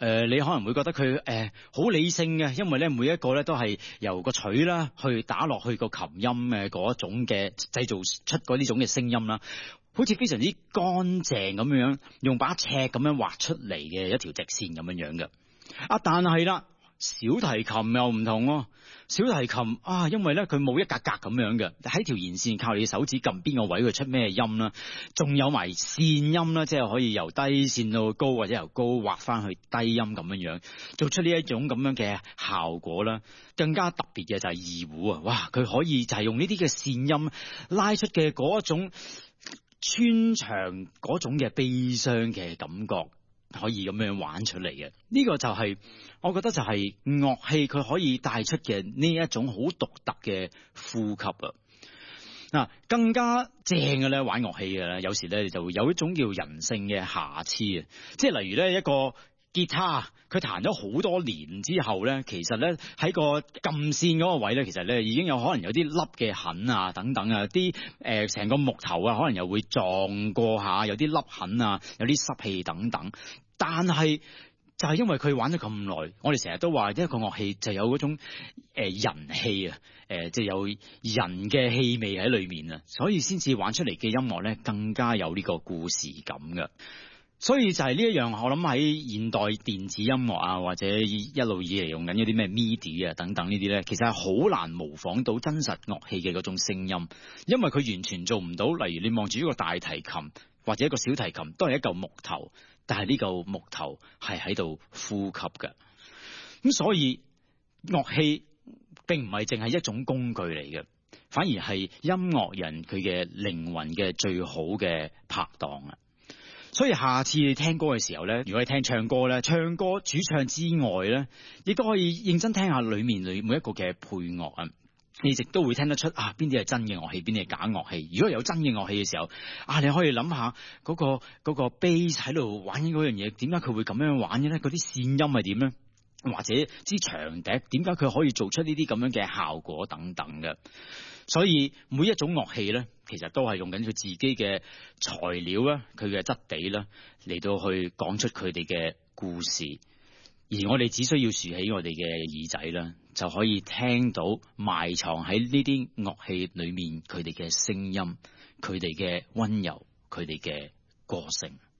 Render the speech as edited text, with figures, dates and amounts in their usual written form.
你可能會覺得佢好理性嘅，因為咧每一個咧都係由個錘啦去打落去個琴音嘅嗰一種嘅製造出嗰呢種嘅聲音啦，好似非常之乾淨咁樣，用把尺咁樣畫出嚟嘅一條直線咁樣嘅。但係啦，小提琴又唔同喎。小提琴因為咧佢冇一格格咁樣嘅，喺條弦線靠你手指撳邊個位佢出咩音啦，仲有埋線音啦，即係可以由低線到高，或者由高畫翻去低音咁樣樣，做出呢一種咁樣嘅效果啦。更加特別嘅就係二胡啊，哇！佢可以就係用呢啲嘅線音拉出嘅嗰一種穿牆嗰種嘅悲傷嘅感覺，可以咁樣玩出嚟嘅。呢個就係我覺得就係樂器佢可以帶出嘅呢一種好獨特嘅呼吸啊！更加正嘅咧，玩樂器嘅咧，有時咧就會有一種叫人性嘅瑕疵啊！即係例如咧一個吉他，佢彈咗好多年之後咧，其實咧喺個撳線嗰個位咧，其實咧已經有可能有啲凹嘅痕啊，等等啊，啲成個木頭啊，可能又會撞過下，有啲凹痕啊，有啲濕氣等等。但係就係因為佢玩咗咁耐，我哋成日都話一個樂器就有嗰種人氣啊，即係有人嘅氣味喺裏面啊，所以先至玩出嚟嘅音樂咧更加有呢個故事感嘅。所以就係呢一樣，我諗喺現代電子音樂啊，或者一路以嚟用緊嗰啲咩 MIDI 啊等等呢啲咧，其實係好難模仿到真實樂器嘅嗰種聲音，因為佢完全做唔到。例如你望住一個大提琴或者一個小提琴，都係一嚿木頭，但係呢嚿木頭係喺度呼吸嘅。咁所以樂器並唔係淨係一種工具嚟嘅，反而係音樂人佢嘅靈魂嘅最好嘅拍檔啊！所以下次你聽歌嘅時候咧，如果你聽唱歌咧，唱歌主唱之外咧，亦都可以認真聽下裏面每一個嘅配樂啊，你亦都會聽得出邊啲係真嘅樂器，邊啲係假樂器。如果有真嘅樂器嘅時候，你可以諗下嗰個 bass 喺度玩緊嗰樣嘢，點解佢會咁樣玩嘅咧？嗰啲線音係點咧？或者支長笛點解佢可以做出呢啲咁樣嘅效果等等嘅。所以每一種樂器咧，其實都係用緊佢自己嘅材料啦，佢嘅質地啦，嚟到去講出佢哋嘅故事。而我哋只需要豎起我哋嘅耳仔啦，就可以聽到埋藏喺呢啲樂器裏面佢哋嘅聲音，佢哋嘅溫柔，佢哋嘅歌聲。